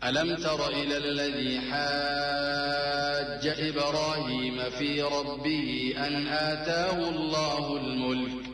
ألم تر إلى الذي حاج إبراهيم في ربه أن آتاه الله الملك